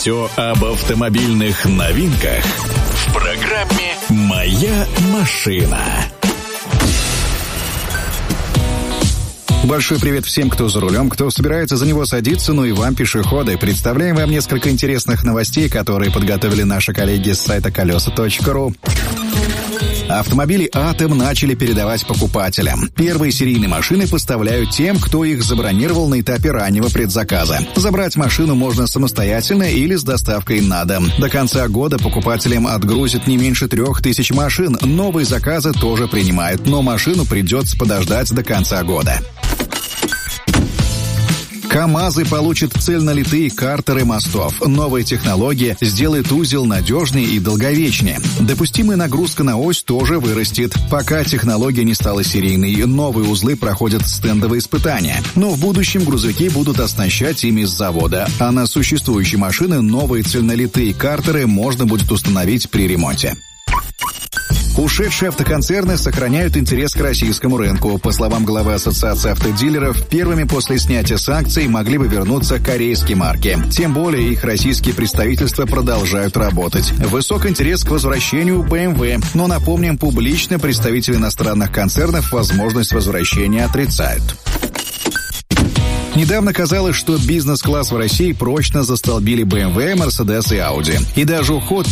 Все об автомобильных новинках в программе «Моя машина». Большой привет всем, кто за рулем, кто собирается за него садиться, ну и вам, пешеходы. Представляем вам несколько интересных новостей, которые подготовили наши коллеги с сайта колеса.ру. Автомобили «Атом» начали передавать покупателям. Первые серийные машины поставляют тем, кто их забронировал на этапе раннего предзаказа. Забрать машину можно самостоятельно или с доставкой на дом. До конца года покупателям отгрузят не меньше 3000 машин. Новые заказы тоже принимают, но машину придется подождать до конца года. КАМАЗы получат цельнолитые картеры мостов. Новая технология сделает узел надежнее и долговечнее. Допустимая нагрузка на ось тоже вырастет. Пока технология не стала серийной, новые узлы проходят стендовые испытания. Но в будущем грузовики будут оснащать ими с завода. А на существующие машины новые цельнолитые картеры можно будет установить при ремонте. Ушедшие автоконцерны сохраняют интерес к российскому рынку. По словам главы Ассоциации автодилеров, первыми после снятия санкций могли бы вернуться корейские марки. Тем более их российские представительства продолжают работать. Высок интерес к возвращению BMW, но, напомним, публично представители иностранных концернов возможность возвращения отрицают. Недавно казалось, что бизнес-класс в России прочно застолбили BMW, Mercedes и Audi. И даже уход